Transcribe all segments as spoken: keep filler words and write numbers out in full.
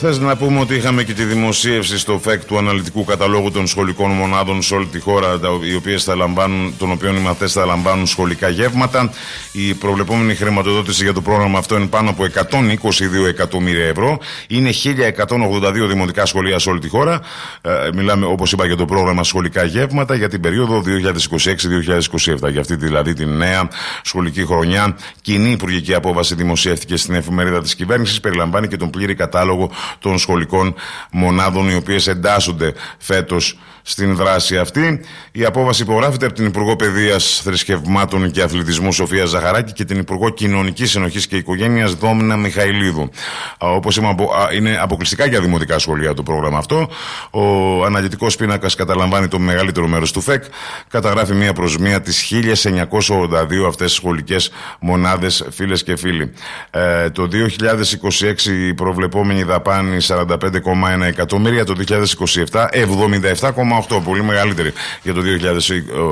Χθες να πούμε ότι είχαμε και τη δημοσίευση στο ΦΕΚ του αναλυτικού καταλόγου των σχολικών μονάδων σε όλη τη χώρα, οι οποίες θα λαμβάνουν, των οποίων οι μαθητές θα λαμβάνουν σχολικά γεύματα. Η προβλεπόμενη χρηματοδότηση για το πρόγραμμα αυτό είναι πάνω από εκατόν είκοσι δύο εκατομμύρια ευρώ. Είναι χίλια εκατόν ογδόντα δύο δημοτικά σχολεία σε όλη τη χώρα. Ε, μιλάμε, όπως είπα, για το πρόγραμμα σχολικά γεύματα για την περίοδο δύο χιλιάδες είκοσι έξι δύο χιλιάδες είκοσι επτά. Για αυτή δηλαδή τη νέα σχολική χρονιά. Κοινή υπουργική απόβαση δημοσιεύτηκε στην εφημερίδα της κυβέρνησης. Περιλαμβάνει και τον πλήρη κατάλογο των σχολικών μονάδων, οι οποίες εντάσσονται φέτος στην δράση αυτή. Η απόβαση υπογράφεται από την Υπουργό Παιδείας, Θρησκευμάτων και Αθλητισμού Σοφία Ζαχαράκη και την Υπουργό Κοινωνικής Συνοχής και Οικογένειας Δόμνα Μιχαηλίδου. Όπως είπαμε, είναι αποκλειστικά για δημοτικά σχολεία το πρόγραμμα αυτό. Ο αναλυτικός πίνακας καταλαμβάνει το μεγαλύτερο μέρος του ΦΕΚ. Καταγράφει μία προς μία τις χίλια εννιακόσιες ογδόντα δύο αυτές τις σχολικές μονάδες, φίλες και φίλοι. Ε, το δύο χιλιάδες είκοσι έξι η προβλεπόμενη δαπάνη σαράντα πέντε κόμμα ένα εκατομμύρια, το δύο χιλιάδες είκοσι επτά εβδομήντα επτά κόμμα οκτώ, πολύ μεγαλύτερη για το δύο χιλιάδες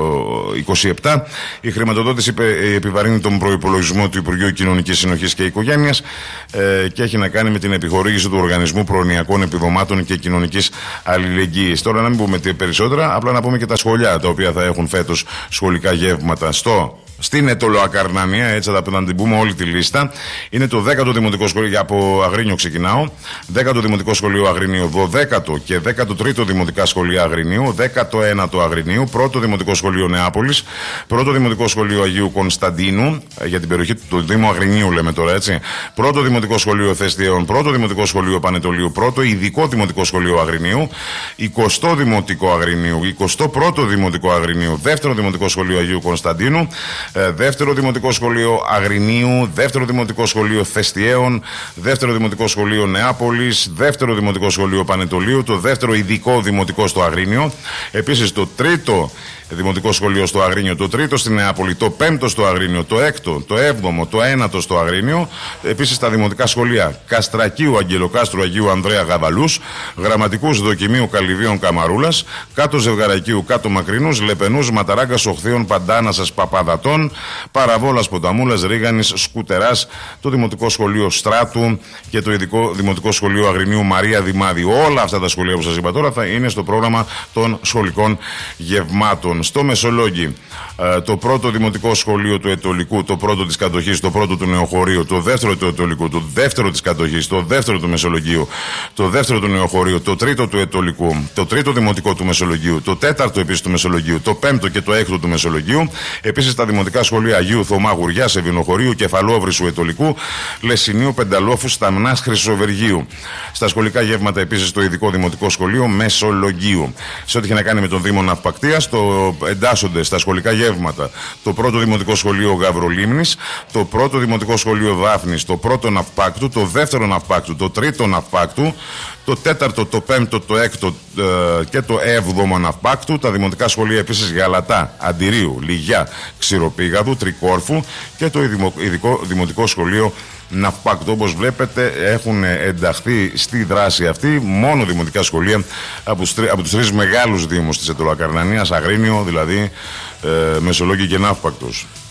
είκοσι επτά. Η χρηματοδότηση επιβαρύνει τον προϋπολογισμό του Υπουργείου Κοινωνικής Συνοχής και Οικογένειας ε, και έχει να κάνει με την επιχορήγηση του Οργανισμού Προνοιακών Επιδομάτων και Κοινωνικής Αλληλεγγύης. Τώρα να μην πούμε περισσότερα, απλά να πούμε και τα σχολιά τα οποία θα έχουν φέτος σχολικά γεύματα στο στην Αιτωλοακαρνανία, έτσι θα να την πούμε όλη τη λίστα. Είναι το δέκατο Δημοτικό Σχολείο, από Αγρίνιο ξεκινάω. δέκατο Δημοτικό Σχολείο Αγρινίου, δωδέκατο και δέκατο τρίτο Δημοτικά Σχολεία Αγρινίου, δέκατο ένατο Αγρινίου, πρώτο Δημοτικό Σχολείο Νεάπολης, πρώτο Δημοτικό Σχολείο Αγίου Κωνσταντίνου, για την περιοχή του Δήμου Αγρινίου λέμε τώρα, έτσι. Πρώτο Δημοτικό Σχολείο Θεστιαίων, πρώτο Δημοτικό Σχολείο Πανετολίου, πρώτο Ειδικό Δημοτικό Σχολείο Αγρινίου, εικοστό Δημοτικό Αγρινίου, εικοστό πρώτο Δημοτικό Αγρινίου, δεύτερο Δημοτικό Σχολείο Αγίου Κωνσταντίνου, δεύτερο Δημοτικό Σχολείο Αγρινίου, δεύτερο Δημοτικό Σχολείο Θεστιαίων, δεύτερο Δημοτικό Σχολείο Νεάπολης, δεύτερο Δημοτικό Σχολείο Πανετολίου, το δεύτερο Ειδικό Δημοτικό στο Αγρίνιο, επίσης το τρίτο Δημοτικό Σχολείο στο Αγρίνιο, το τρίτο στη Νεάπολη, το πέμπτο στο Αγρίνιο, το έκτο, το έβδομο, το ένατο στο Αγρίνιο, επίσης τα δημοτικά σχολεία Καστρακίου Αγγελοκάστρου Αγίου Ανδρέα Γαβαλούς, Γραμματικούς Δοκιμίου Καλυβίων Καμαρούλας, Κάτω Ζευγαρακίου Κάτω Μακρινούς, Λεπενούς Ματαράγκας Οχθείων Παντάνασας Παπαδατών, Παραβόλας Ποταμούλας Ρίγανης Σκουτεράς, το Δημοτικό Σχολείο Στράτου και το Ειδικό Δημοτικό Σχολείο Αγρινίου Μαρία Δημάδη. Όλα αυτά τα σχολεία που σας είπα τώρα θα είναι στο πρόγραμμα των σχολικών γευμάτων. Στο Μεσολόγγι, το πρώτο Δημοτικό Σχολείο του Αιτωλικού, το πρώτο της κατοχής, το πρώτο του Νεοχωρίου, το δεύτερο του Αιτωλικού, το δεύτερο της κατοχής, το δεύτερο του Μεσολογγίου, το δεύτερο του Νεοχωρίου, το τρίτο του Αιτωλικού, το τρίτο Δημοτικό του Μεσολογγίου, το τέταρτο επίσης του Μεσολογγίου, το πέμπτο και το έκτο του Μεσολογγίου, επίσης τα Δημοτικά Σχολεία Αγίου Θωμά Γουριάς, Ευηνοχωρίου, Κεφαλόβρυσου Αιτωλικού, Λεσσινίου, Πενταλόφου, Σταμνάς Χρυσοβεργίου. Στα σχολικά γεύματα επίσης το Ειδικό Δημοτικό Σχολείο Μεσολογγίου. Σε ό,τι έχει να κάνει με τον Δήμο Ναυπακτίας, το εντάσσονται στα σχολικά γεύματα το πρώτο Δημοτικό Σχολείο Γαβρολίμνης, το πρώτο Δημοτικό Σχολείο Δάφνης, το πρώτο Ναυπάκτου, το δεύτερο Ναυπάκτου, το τρίτο Ναυπάκτου, το τέταρτο, το πέμπτο, το έκτο ε, και το έβδομο Ναυπάκτου, τα δημοτικά σχολεία επίσης Γαλατά, Αντιρίου, Λιγιά, Ξηροπήγαδου, Τρικόρφου και το Ειδικό Δημοτικό Σχολείο Ναυπάκτου. Όπως βλέπετε έχουν ενταχθεί στη δράση αυτή μόνο δημοτικά σχολεία από τους, από τους τρεις μεγάλους δήμους της Αιτωλοακαρνανίας, Αγρίνιο δηλαδή, ε, Μεσολόγγι και Ναύπακτος.